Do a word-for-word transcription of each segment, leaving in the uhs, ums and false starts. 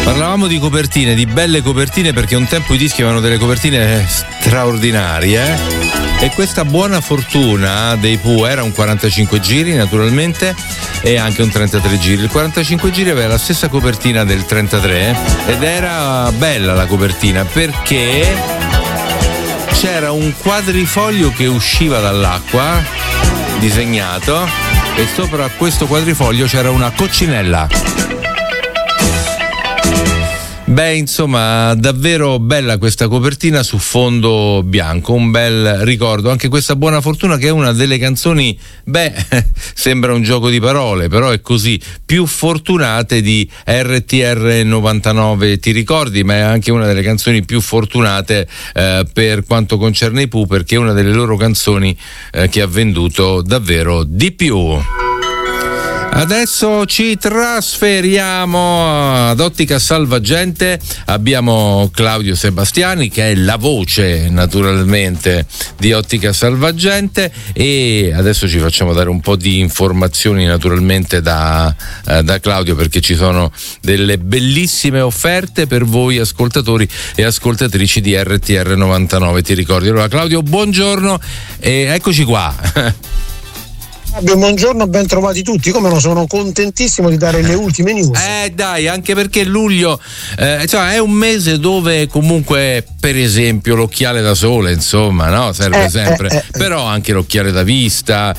Parlavamo di copertine, di belle copertine, perché un tempo i dischi avevano delle copertine straordinarie e questa buona fortuna dei Pooh era un quarantacinque giri naturalmente e anche un trentatré giri. Il quarantacinque giri aveva la stessa copertina del trentatré ed era bella la copertina perché c'era un quadrifoglio che usciva dall'acqua disegnato e sopra questo quadrifoglio c'era una coccinella. Beh, insomma, davvero bella questa copertina su fondo bianco, un bel ricordo. Anche questa Buona Fortuna, che è una delle canzoni, beh, sembra un gioco di parole, però è così, più fortunate di R T R novantanove, ti ricordi? Ma è anche una delle canzoni più fortunate eh, per quanto concerne i Pooh, perché è una delle loro canzoni eh, che ha venduto davvero di più. Adesso ci trasferiamo ad Ottica Salvagente, abbiamo Claudio Sebastiani che è la voce naturalmente di Ottica Salvagente e adesso ci facciamo dare un po' di informazioni naturalmente da, eh, da Claudio, perché ci sono delle bellissime offerte per voi ascoltatori e ascoltatrici di R T R novantanove, ti ricordi? Allora Claudio, buongiorno e eccoci qua. Buongiorno, ben trovati tutti. Come no, sono contentissimo di dare le ultime news. Eh dai, anche perché luglio eh, cioè, è un mese dove comunque, per esempio, l'occhiale da sole, insomma, no? Serve eh, sempre, eh, eh, però anche l'occhiale da vista,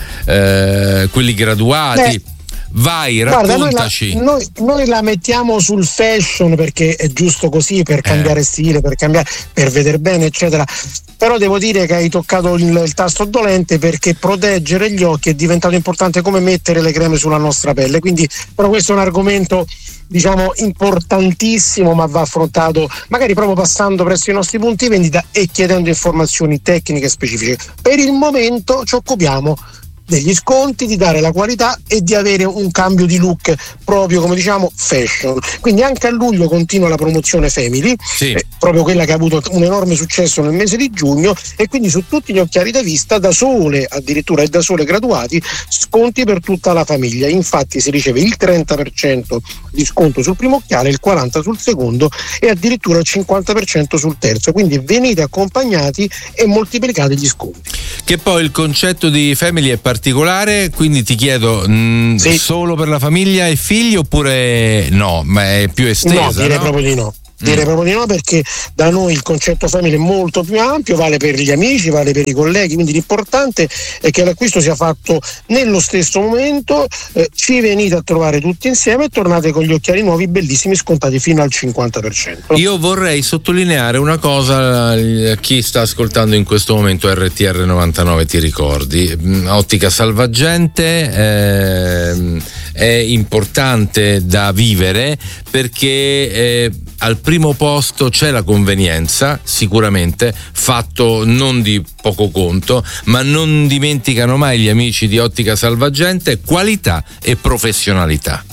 eh, quelli graduati. Beh. Vai, raccontaci. Guarda, noi, la, noi, noi la mettiamo sul fashion perché è giusto così, per cambiare eh. stile, per cambiare, per vedere bene, eccetera. Però devo dire che hai toccato il, il tasto dolente, perché proteggere gli occhi è diventato importante come mettere le creme sulla nostra pelle. Quindi, però questo è un argomento, diciamo, importantissimo, ma va affrontato magari proprio passando presso i nostri punti vendita e chiedendo informazioni tecniche specifiche. Per il momento ci occupiamo degli sconti, di dare la qualità e di avere un cambio di look proprio, come diciamo, fashion. Quindi anche a luglio continua la promozione Family, sì. eh, proprio quella che ha avuto un enorme successo nel mese di giugno, e quindi su tutti gli occhiali da vista da sole, addirittura e da sole graduati, sconti per tutta la famiglia. Infatti si riceve il trenta per cento di sconto sul primo occhiale, il quaranta per cento sul secondo e addirittura il cinquanta per cento sul terzo. Quindi venite accompagnati e moltiplicate gli sconti. Che poi il concetto di Family è particolare, quindi ti chiedo, mh, sì. solo per la famiglia e figli oppure no, ma è più estesa? No, direi no? proprio di no. Direi proprio di no, perché da noi il concetto Family è molto più ampio, vale per gli amici, vale per i colleghi, quindi l'importante è che l'acquisto sia fatto nello stesso momento, eh, ci venite a trovare tutti insieme e tornate con gli occhiali nuovi bellissimi scontati fino al cinquanta per cento. Io vorrei sottolineare una cosa a chi sta ascoltando in questo momento R T R novantanove, ti ricordi? Ottica Salvagente eh, è importante da vivere perché eh, al primo posto c'è la convenienza, sicuramente, fatto non di poco conto, ma non dimenticano mai gli amici di Ottica Salvagente qualità e professionalità.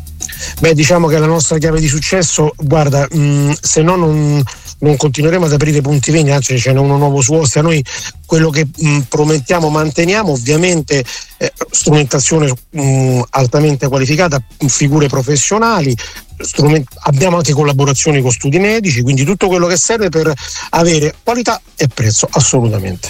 Beh, diciamo che la nostra chiave di successo, guarda, mh, se no non, non continueremo ad aprire punti vendita, anzi ce n'è uno nuovo su Ostia. Noi quello che mh, promettiamo manteniamo, ovviamente eh, strumentazione mh, altamente qualificata, figure professionali, strument- abbiamo anche collaborazioni con studi medici, quindi tutto quello che serve per avere qualità e prezzo, assolutamente.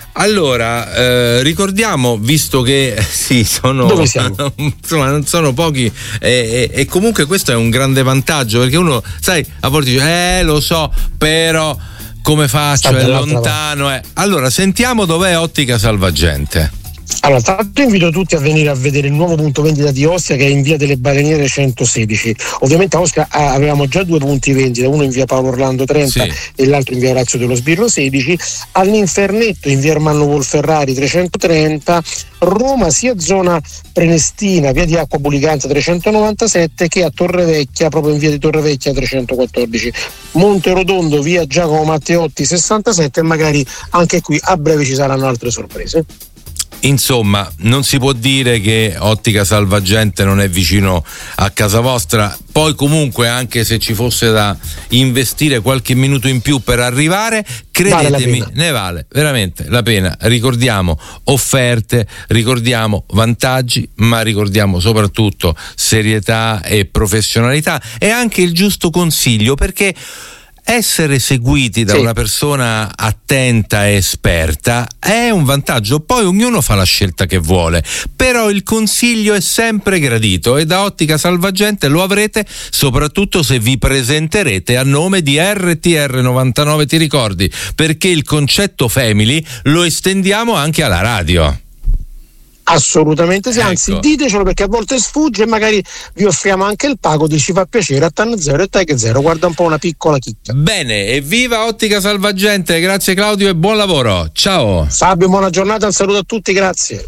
Allora, eh, ricordiamo, visto che eh, sì, sono Dove siamo? insomma, non sono pochi e, e, e comunque questo è un grande vantaggio, perché uno, sai, a volte dice eh lo so, però come faccio, è lontano eh. Allora sentiamo dov'è Ottica Salvagente. Allora, tanto invito tutti a venire a vedere il nuovo punto vendita di Ostia, che è in via delle Baleniere centosedici. Ovviamente a Ostia avevamo già due punti vendita, uno in via Paolo Orlando trenta, sì, e l'altro in via Orazio dello Sbirro sedici, all'Infernetto in via Ermanno Wolferrari trecentotrenta, Roma sia zona Prenestina, via di Acqua Buliganza trecentonovantasette, che a Torrevecchia, proprio in via di Torrevecchia trecentoquattordici, Monterotondo via Giacomo Matteotti sessantasette, e magari anche qui a breve ci saranno altre sorprese. Insomma, non si può dire che Ottica Salvagente non è vicino a casa vostra. Poi comunque, anche se ci fosse da investire qualche minuto in più per arrivare, credetemi, vale ne vale veramente la pena. Ricordiamo offerte, ricordiamo vantaggi, ma ricordiamo soprattutto serietà e professionalità e anche il giusto consiglio, perché essere seguiti da sì. una persona attenta e esperta è un vantaggio. Poi ognuno fa la scelta che vuole, però il consiglio è sempre gradito e da Ottica Salvagente lo avrete soprattutto se vi presenterete a nome di R T R novantanove. Ti ricordi? Perché il concetto family lo estendiamo anche alla radio. Assolutamente sì, anzi ecco. ditecelo, perché a volte sfugge e magari vi offriamo anche il pago di Ci fa piacere a Tanno Zero e Tag Zero. Guarda un po' una piccola chicca. Bene, evviva Ottica Salvagente, grazie Claudio e buon lavoro. Ciao Fabio, buona giornata, un saluto a tutti, grazie.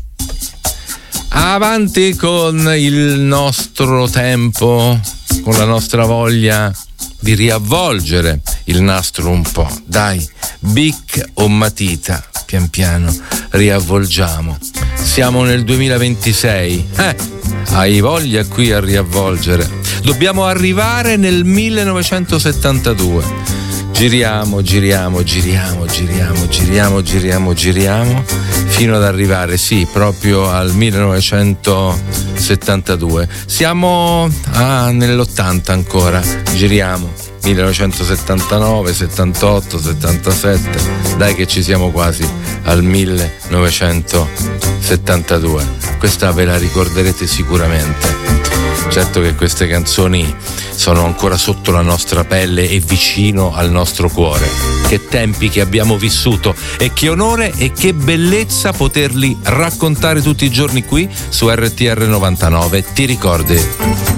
Avanti con il nostro tempo, con la nostra voglia di riavvolgere il nastro un po'. Dai, bic o matita, pian piano riavvolgiamo. Siamo nel duemilaventisei, eh, hai voglia qui a riavvolgere. Dobbiamo arrivare nel millenovecentosettantadue. Giriamo, giriamo, giriamo, giriamo, giriamo, giriamo, giriamo, fino ad arrivare, sì, proprio al millenovecentosettantadue. Siamo ah, nell'ottanta ancora, giriamo. millenovecentosettantanove, settantotto, settantasette, dai che ci siamo quasi al millenovecentosettantadue. Questa ve la ricorderete sicuramente. Certo che queste canzoni sono ancora sotto la nostra pelle e vicino al nostro cuore. Che tempi che abbiamo vissuto e che onore e che bellezza poterli raccontare tutti i giorni qui su R T R novantanove. Ti ricordi?